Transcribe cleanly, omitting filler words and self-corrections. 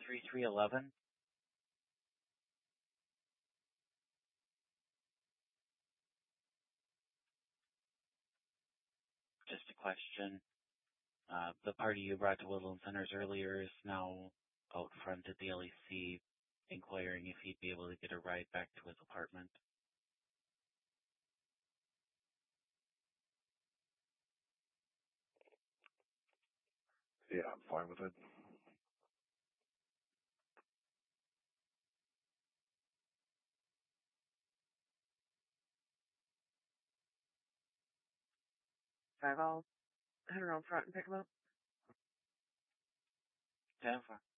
3311. Just a question. The party you brought to Woodland Centers earlier is now out front at the LEC inquiring if he'd be able to get a ride back to his apartment. Yeah, I'm fine with it. I'll head around front and pick him up. 10-4.